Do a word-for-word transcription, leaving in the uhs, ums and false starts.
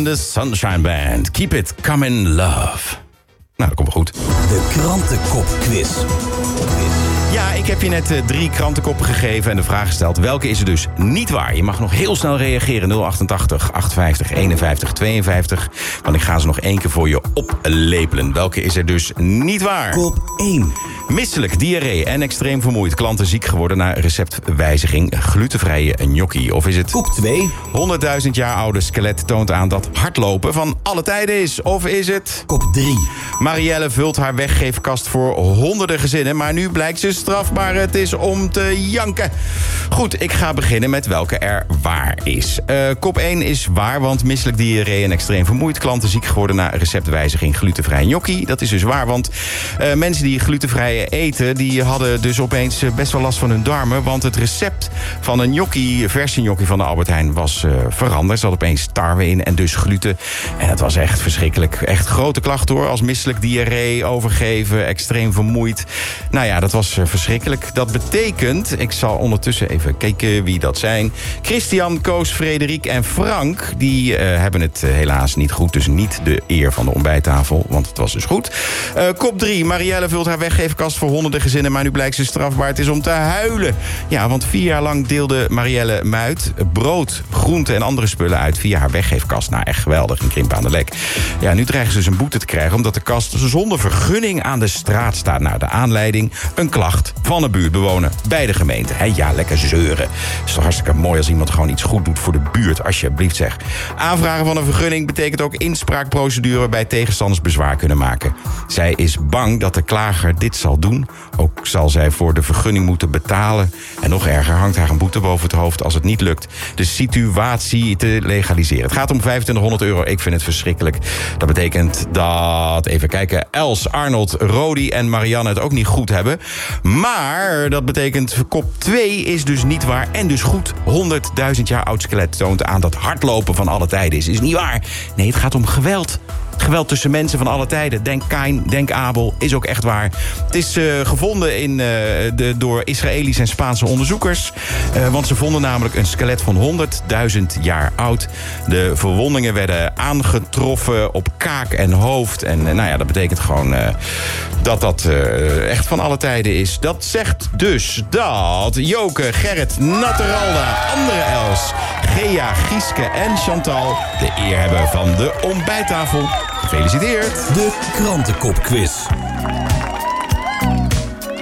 de Sunshine Band. Keep it coming, love. Nou, dat komt wel goed. De krantenkopquiz. Ja, ik heb je net uh, drie krantenkoppen gegeven en de vraag gesteld... welke is er dus niet waar? Je mag nog heel snel reageren. nul achtentachtig, achtenvijftig, eenenvijftig, tweeënvijftig. Want ik ga ze nog één keer voor je oplepelen. Welke is er dus niet waar? Kop één. Misselijk, diarree en extreem vermoeid. Klanten ziek geworden na receptwijziging. Glutenvrije gnocchi. Of is het... Kop twee. honderdduizend jaar oude skelet toont aan dat hardlopen van alle tijden is. Of is het... Kop drie. Marielle vult haar weggeefkast voor honderden gezinnen... maar nu blijkt ze strafbaar. Het is om te janken. Goed, ik ga beginnen met welke er waar is. Uh, kop één is waar, want misselijk diarree en extreem vermoeid. Klanten ziek geworden na receptwijziging glutenvrij gnocchi. Dat is dus waar, want uh, mensen die glutenvrij eten... die hadden dus opeens best wel last van hun darmen... want het recept van een gnocchi, verse gnocchi van de Albert Heijn... was uh, veranderd. Ze had opeens tarwe in en dus gluten. En het was echt verschrikkelijk. Echt grote klachten hoor, als misselijk diarree, overgeven... extreem vermoeid. Nou ja, dat was uh, verschrikkelijk. Dat betekent, ik zal ondertussen even kijken wie dat zijn... Christian, Koos, Frederik en Frank... die uh, hebben het uh, helaas niet goed. Dus niet de eer van de ontbijttafel, want het was dus goed. Uh, kop drie, Marielle vult haar weggeefkast voor honderden gezinnen... maar nu blijkt ze strafbaar. Het is om te huilen. Ja, want vier jaar lang deelde Marielle Muit... brood, groenten en andere spullen uit via haar weggeefkast. Nou, echt geweldig, een krimp aan de lek. Ja, nu dreigen ze dus een boete te krijgen... omdat de kast zonder vergunning aan de straat staat. Nou, de aanleiding, een klacht van een buurtbewoner bij de gemeente. He, ja, lekker zeuren. Het is toch hartstikke mooi als iemand gewoon iets goed doet voor de buurt. Alsjeblieft zeg. Aanvragen van een vergunning betekent ook inspraakprocedure... waarbij tegenstanders bezwaar kunnen maken. Zij is bang dat de klager dit zal doen. Ook zal zij voor de vergunning moeten betalen. En nog erger, hangt haar een boete boven het hoofd als het niet lukt de situatie te legaliseren. Het gaat om vijfentwintighonderd euro. Ik vind het verschrikkelijk. Dat betekent dat, even kijken, Els, Arnold, Rodi en Marianne het ook niet goed hebben. Maar dat betekent kop twee is dus niet waar en dus goed. honderdduizend jaar oud skelet toont aan dat hardlopen van alle tijden is. Is niet waar. Nee, het gaat om geweld. Geweld tussen mensen van alle tijden. Denk Kain, denk Abel, is ook echt waar. Het is uh, gevonden in, uh, de, door Israëlische en Spaanse onderzoekers. Uh, want ze vonden namelijk een skelet van honderdduizend jaar oud. De verwondingen werden aangetroffen op kaak en hoofd. En uh, nou ja, dat betekent gewoon uh, dat dat uh, echt van alle tijden is. Dat zegt dus dat Joke, Gerrit, Natteralda, andere Els, Gea, Gieske en Chantal de eer hebben van de ontbijttafel. Gefeliciteerd. De krantenkopquiz.